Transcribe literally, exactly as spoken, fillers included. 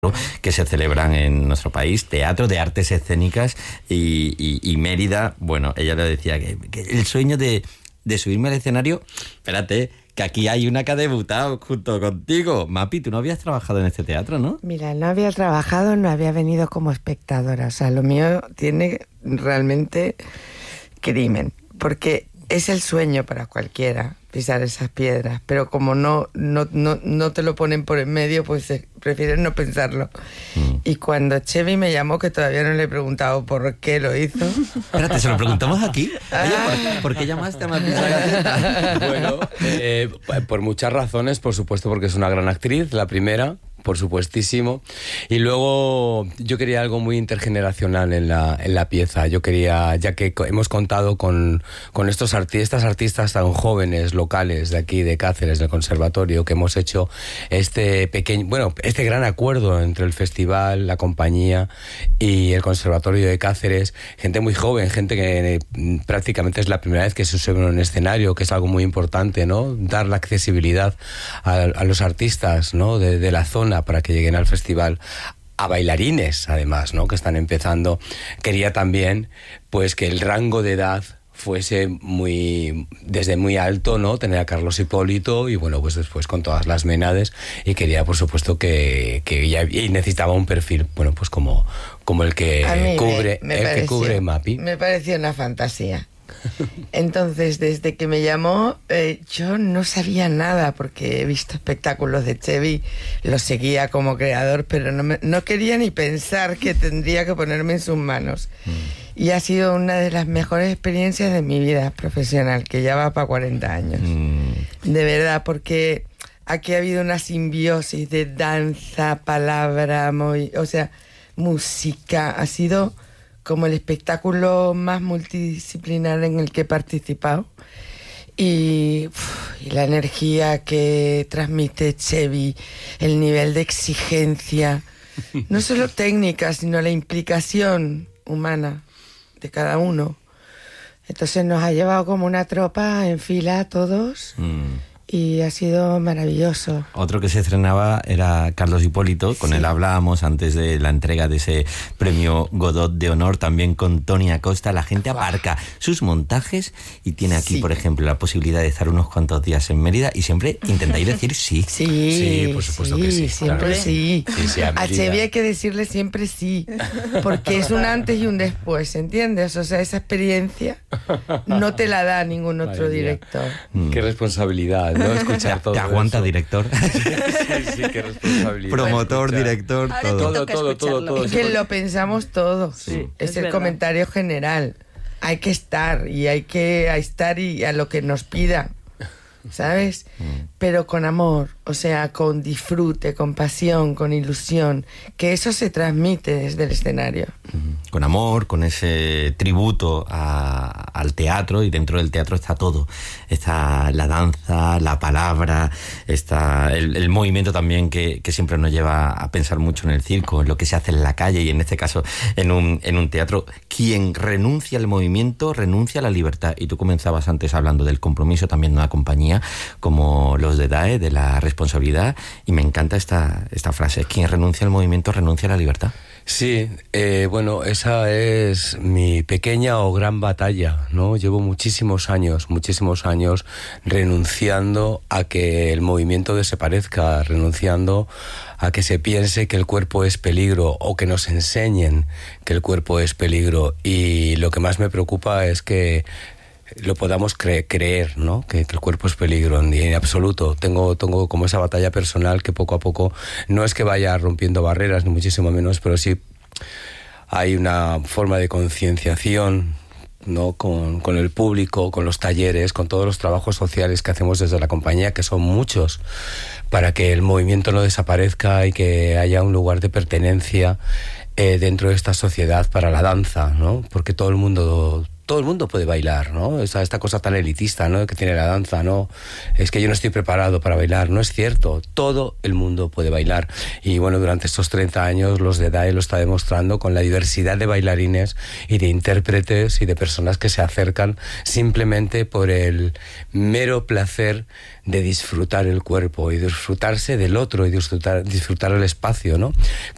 que se celebran en nuestro país, teatro de artes escénicas y, y, y Mérida. Bueno, ella le decía que, que el sueño de, de subirme al escenario, espérate, que aquí hay una que ha debutado junto contigo. Mapi, tú no habías trabajado en este teatro, ¿no? Mira, no había trabajado, no había venido como espectadora. O sea, lo mío tiene realmente crimen, porque es el sueño para cualquiera pisar esas piedras, pero como no, no, no, no te lo ponen por en medio, pues eh, prefieren no pensarlo. Mm. Y cuando Chevy me llamó, que todavía no le he preguntado por qué lo hizo... Espérate, ¿se lo preguntamos aquí? Oye, ¿por, ¿por qué llamaste a Mapi Sagaceta? Bueno, eh, por muchas razones, por supuesto, porque es una gran actriz, la primera, por supuestísimo. Y luego yo quería algo muy intergeneracional en la, en la pieza. Yo quería, ya que hemos contado con, con estos artistas, artistas tan jóvenes, locales de aquí, de Cáceres, del conservatorio, que hemos hecho este pequeño, bueno, este gran acuerdo entre el festival, la compañía y el conservatorio de Cáceres. Gente muy joven, gente que prácticamente es la primera vez que se sube en un escenario, que es algo muy importante, ¿no? Dar la accesibilidad a, a los artistas, ¿no? De, de la zona, para que lleguen al festival, a bailarines además, ¿no? Que están empezando. Quería también pues que el rango de edad fuese muy, desde muy alto, ¿no? Tener a Carlos Hipólito y bueno, pues después con todas las Ménades, y quería por supuesto que, que ya, y necesitaba un perfil, bueno, pues como, como el que cubre, me, me el pareció, que cubre Mapi. Me pareció una fantasía. Entonces, desde que me llamó, eh, yo no sabía nada, porque he visto espectáculos de Chevy, lo seguía como creador, pero no, me, no quería ni pensar que tendría que ponerme en sus manos. Mm. Y ha sido una de las mejores experiencias de mi vida profesional, que ya va para cuarenta años. Mm. De verdad, porque aquí ha habido una simbiosis de danza, palabra, muy, o sea, música. Ha sido como el espectáculo más multidisciplinar en el que he participado. Y, uf, y la energía que transmite Chevy, el nivel de exigencia, no solo técnica, sino la implicación humana de cada uno. Entonces nos ha llevado como una tropa en fila a todos. Mm. Y ha sido maravilloso. Otro que se estrenaba era Carlos Hipólito, con sí. él hablábamos antes de la entrega de ese premio Godot de honor, también con Tony Acosta. La gente aparca sus montajes y tiene aquí, sí. por ejemplo, la posibilidad de estar unos cuantos días en Mérida, y siempre intentáis decir sí. Sí, sí, por supuesto sí, que sí. Siempre claro. sí. sí, sí a, a Chevy hay que decirle siempre sí, porque es un antes y un después, ¿entiendes? O sea, esa experiencia no te la da ningún otro Madre director. Mm. Qué responsabilidad, ¿no? Escuchar todo te aguanta eso. Director. Sí, sí, qué responsabilidad. Promotor, escuchar. director, todo. Todo, todo, todo, todo. Es que lo pensamos todos. Sí, es, es el verdad. Comentario general. Hay que estar, y hay que estar y a lo que nos pida, ¿sabes? Mm. Pero con amor, o sea, con disfrute, con pasión, con ilusión, que eso se transmite desde el escenario. Mm. Con amor, con ese tributo a, al teatro, y dentro del teatro está todo. Está la danza, la palabra, está el, el movimiento también que, que siempre nos lleva a pensar mucho en el circo, en lo que se hace en la calle, y en este caso en un, en un teatro. Quien renuncia al movimiento, renuncia a la libertad. Y tú comenzabas antes hablando del compromiso también de una compañía como los de D A E, de la responsabilidad, y me encanta esta, esta frase: quien renuncia al movimiento renuncia a la libertad. Sí, eh, bueno, esa es mi pequeña o gran batalla, ¿no? Llevo muchísimos años, muchísimos años renunciando a que el movimiento desaparezca, renunciando a que se piense que el cuerpo es peligro, o que nos enseñen que el cuerpo es peligro. Y lo que más me preocupa es que lo podamos cre- creer, ¿no? Que, que el cuerpo es peligro. En, en absoluto. Tengo, tengo como esa batalla personal que poco a poco, no es que vaya rompiendo barreras, ni muchísimo menos, pero sí hay una forma de concienciación, ¿no? Con, con el público, con los talleres, con todos los trabajos sociales que hacemos desde la compañía, que son muchos, para que el movimiento no desaparezca y que haya un lugar de pertenencia eh, dentro de esta sociedad para la danza, ¿no? Porque todo el mundo... todo el mundo puede bailar, ¿no? Esta, esta cosa tan elitista, ¿no? Que tiene la danza, ¿no? Es que yo no estoy preparado para bailar. No es cierto. Todo el mundo puede bailar. Y bueno, durante estos treinta años los de D A E lo está demostrando con la diversidad de bailarines y de intérpretes y de personas que se acercan simplemente por el mero placer de disfrutar el cuerpo y disfrutarse del otro y disfrutar, disfrutar el espacio, ¿no?